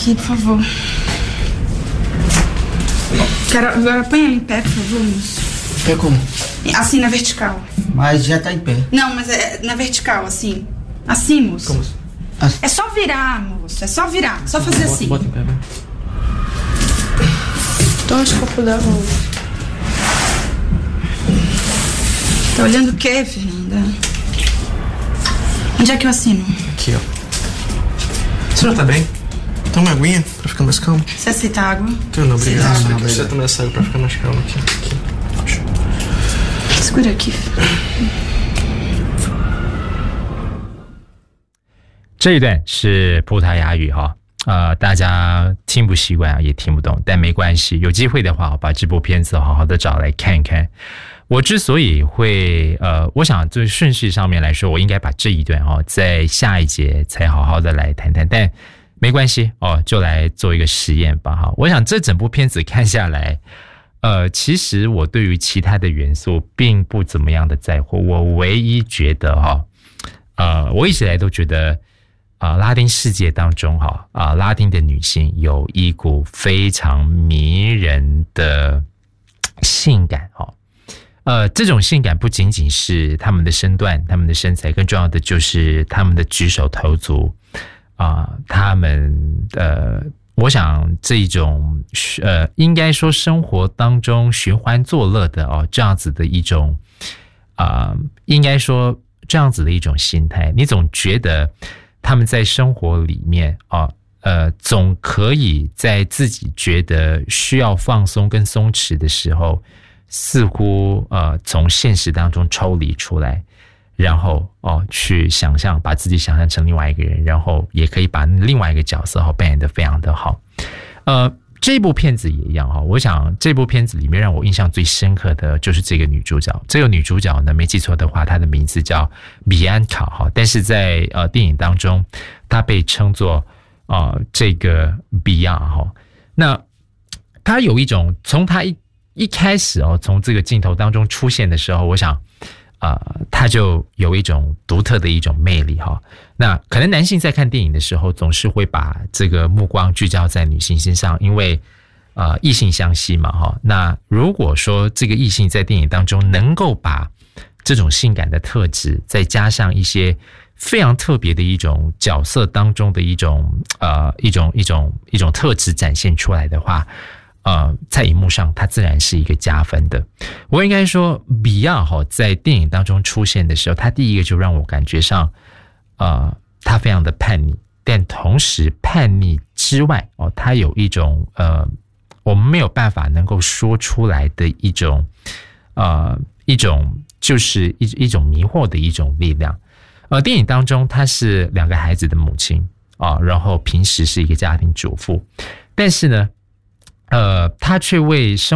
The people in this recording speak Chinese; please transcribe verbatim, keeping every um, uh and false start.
aqui, por favor. Quero, agora põe ela em pé, por favor, moço. Pé como? Assim, na vertical. Mas já tá em pé. Não, mas é na vertical, assim. Assim, moço. Como assim? É só virar, moço. É só virar. Só fazer bota, assim. Bota em pé, vai. Então, acho que eu vou dar um... Tá olhando o quê, Fernanda? Onde é que eu assino? Aqui, ó. Você já tá bem? Toma uma aguinha pra ficar mais calmo. Você aceita água? Eu não, obrigado. Sim, Não, não, você também essa água pra ficar mais calmo aqui. aqui. Segura aqui. 这一段是葡萄牙语哈，呃，大家听不习惯啊，也听不懂，但没关系，有机会的话，我把这部片子好好的找来看看。我之所以会呃，我想就顺序上面来说，我应该把这一段哦，在下一节才好好的来谈谈，但没关系哦，就来做一个实验吧哈。我想这整部片子看下来，呃，其实我对于其他的元素并不怎么样的在乎，我唯一觉得哈，呃，我一直以来都觉得。啊、呃，拉丁世界当中哈啊、呃，拉丁的女性有一股非常迷人的性感哈。呃，这种性感不仅仅是她们的身段、她们的身材，更重要的就是她们的举手投足啊，她们呃，我想这一种呃，应该说生活当中寻欢作乐的哦，这样子的一种啊、呃，应该说这样子的一种心态，你总觉得。他们在生活里面啊，呃，总可以在自己觉得需要放松跟松弛的时候，似乎呃从现实当中抽离出来，然后哦去想象，把自己想象成另外一个人，然后也可以把另外一个角色哦扮演得非常的好。呃，这部片子也一样哈，我想这部片子里面让我印象最深刻的就是这个女主角。这个女主角呢，没记错的话，她的名字叫比安卡哈，但是在呃电影当中，她被称作呃这个比亚哈。那她有一种从她一一开始哦，从这个镜头当中出现的时候，我想。呃，它就有一种独特的一种魅力哈。那可能男性在看电影的时候，总是会把这个目光聚焦在女性身上，因为呃异性相吸嘛哈。那如果说这个异性在电影当中能够把这种性感的特质，再加上一些非常特别的一种角色当中的一种呃一种一种一种特质展现出来的话。呃，在荧幕上，它自然是一个加分的。我应该说，比亚哈在电影当中出现的时候，他第一个就让我感觉上，呃，他非常的叛逆，但同时叛逆之外，哦，他有一种呃，我们没有办法能够说出来的一种，呃，一种就是一一种迷惑的一种力量。呃，电影当中她是两个孩子的母亲啊、呃，然后平时是一个家庭主妇，但是呢。呃，他却为生